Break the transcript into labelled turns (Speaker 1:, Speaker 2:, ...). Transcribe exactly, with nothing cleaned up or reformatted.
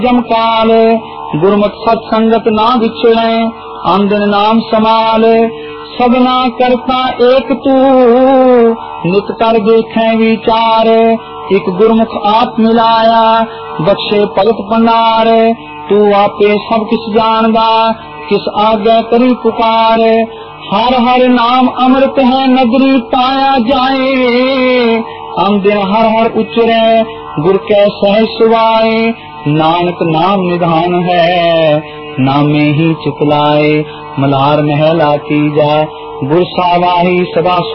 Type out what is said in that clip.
Speaker 1: जमकाल गुरमुख सत्संगत ना बिछड़े, आमदन नाम समाल सबना करता एक तू, नित कर देखे विचार। एक गुरमुख आप मिलाया बख्शे भगत भंडार, तू आपे सब किस जानदा किस आगे करी पुकार। हर हर नाम अमृत है नगरी पाया जाए, आमदिन हर हर उचरे गुर के सह सुवाए। नानक नाम निधान है नामे ही चितलाए, मल्हार महला की जा गुर सावाही सदा